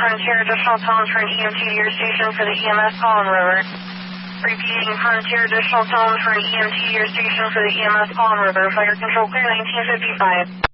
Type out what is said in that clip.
Frontier additional tones for an EMT to your station for the EMS Palm River. Repeating, Frontier additional tones for an EMT to your station for the EMS Palm River. Fire control clear 1955.